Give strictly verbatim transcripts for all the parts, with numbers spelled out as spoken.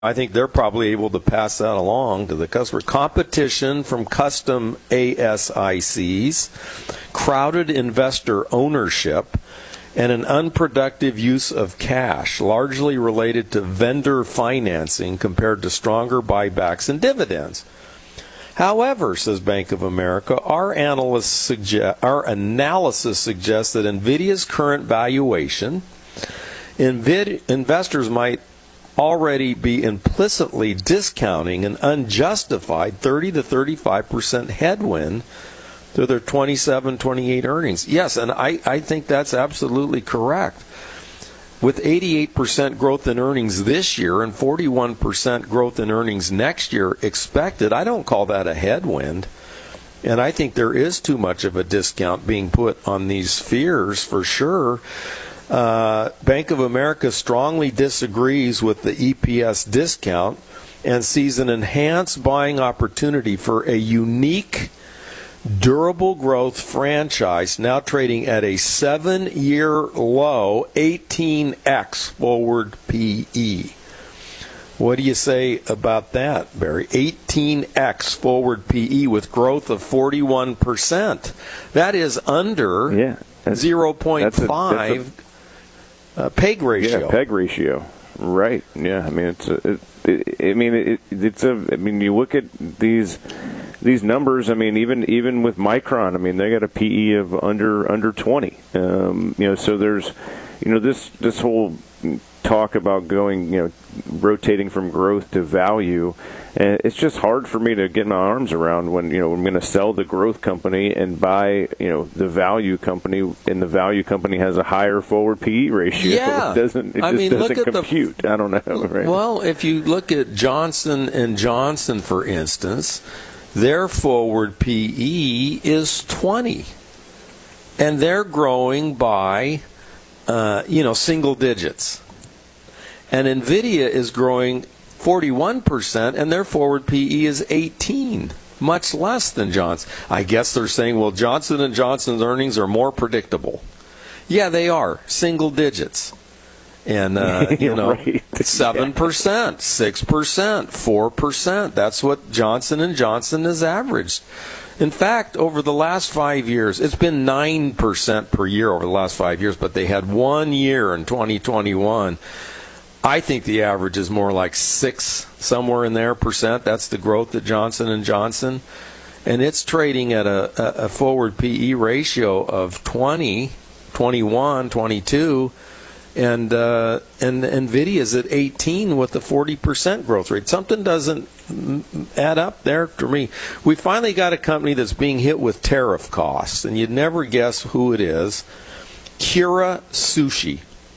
I think they're probably able to pass that along to the customer. Competition from custom A S I Cs, crowded investor ownership, and an unproductive use of cash, largely related to vendor financing compared to stronger buybacks and dividends. However, says Bank of America, our analysts suggest, our analysis suggests that NVIDIA's current valuation, Nvidia, investors might already be implicitly discounting an unjustified thirty to thirty-five percent headwind to their twenty-seven, twenty-eight earnings. Yes, and I, I think that's absolutely correct. With eighty-eight percent growth in earnings this year and forty-one percent growth in earnings next year expected, I don't call that a headwind. And I think there is too much of a discount being put on these fears for sure. Uh, Bank of America strongly disagrees with the E P S discount and sees an enhanced buying opportunity for a unique, durable growth franchise now trading at a seven-year low, eighteen x forward P E. What do you say about that, Barry? eighteen x forward P E with growth of forty-one percent. That is under yeah, zero point five uh, peg ratio. Yeah, peg ratio. Right. Yeah. I mean, it's a, it, it, I mean, it, it's a. I mean, you look at these these numbers. I mean, even even with Micron, I mean, they got a P E of under under twenty. Um, you know, so there's, you know, this this whole talk about going, you know, rotating from growth to value, and it's just hard for me to get my arms around when, you know, I'm going to sell the growth company and buy, you know, the value company, and the value company has a higher forward P E ratio. Yeah. It doesn't, it I just mean, doesn't look at compute. The, I don't know. Right? Well, if you look at Johnson and Johnson, for instance, their forward P E is twenty, and they're growing by, uh, you know, single digits. And NVIDIA is growing forty-one percent, and their forward P E is eighteen, much less than Johnson. I guess they're saying, well, Johnson and Johnson's earnings are more predictable. Yeah, they are, single digits. And, uh, you know, right. seven percent, six percent, four percent. That's what Johnson and Johnson has averaged. In fact, over the last five years, it's been nine percent per year over the last five years, but they had one year in twenty twenty-one. I think the average is more like six, somewhere in there, percent. That's the growth at Johnson and Johnson. And it's trading at a, a, a forward P E ratio of twenty, twenty-one, twenty-two. And uh, and NVIDIA's at eighteen with a forty percent growth rate. Something doesn't add up there for me. We finally got a company that's being hit with tariff costs, and you'd never guess who it is. Kura Sushi.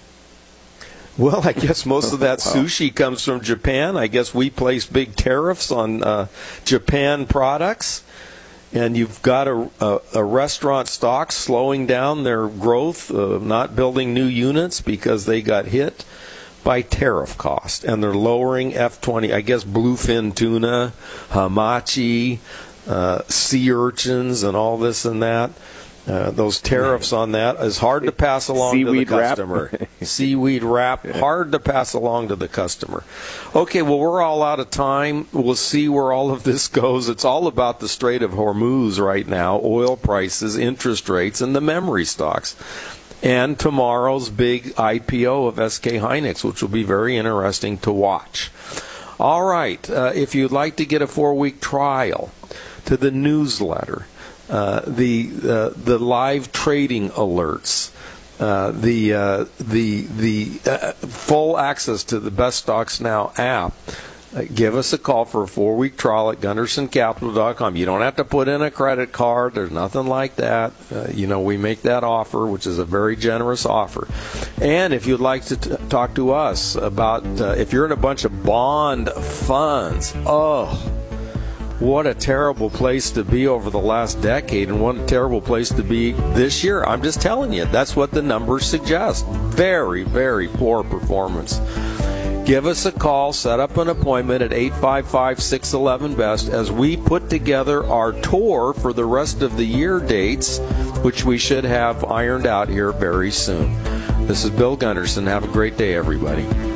Well, I guess most of that sushi comes from Japan. I guess we place big tariffs on uh, Japan products. And you've got a, a, a restaurant stock slowing down their growth, uh, not building new units because they got hit by tariff cost. And they're lowering F twenty, I guess bluefin tuna, hamachi, uh, sea urchins, and all this and that. Uh, those tariffs on that is hard to pass along Seaweed to the customer. Wrap. Seaweed wrap, hard to pass along to the customer. Okay, well, we're all out of time. We'll see where all of this goes. It's all about the Strait of Hormuz right now, oil prices, interest rates, and the memory stocks. And tomorrow's big I P O of S K Hynix, which will be very interesting to watch. All right, uh, if you'd like to get a four-week trial to the newsletter, Uh, the uh, the live trading alerts, uh, the uh, the the uh, full access to the Best Stocks Now app, uh, give us a call for a four-week trial at Gunderson Capital dot com. You don't have to put in a credit card. There's nothing like that. Uh, you know, we make that offer, which is a very generous offer. And if you'd like to t- talk to us about uh, if you're in a bunch of bond funds, oh, what a terrible place to be over the last decade, and what a terrible place to be this year. I'm just telling you, that's what the numbers suggest. Very, very poor performance. Give us a call, set up an appointment at eight five five, six one one, B E S T as we put together our tour for the rest of the year dates, which we should have ironed out here very soon. This is Bill Gunderson. Have a great day, everybody.